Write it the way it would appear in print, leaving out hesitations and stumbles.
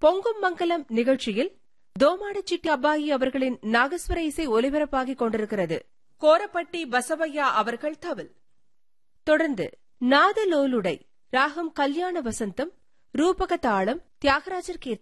பொங்கும் மங்கலம் நிகழ்ச்சியில் தோமாடச்சிட்டி அப்பாயி அவர்களின் நாகஸ்வர இசை ஒலிபரப்பாகிக் கொண்டிருக்கிறது. கோரப்பட்டி பசவையா அவர்கள் தவில். தொடர்ந்து நாதலோலுடை ராகம் கல்யாண வசந்தம், ரூபக தாளம், தியாகராஜர் கீர்த்தனை.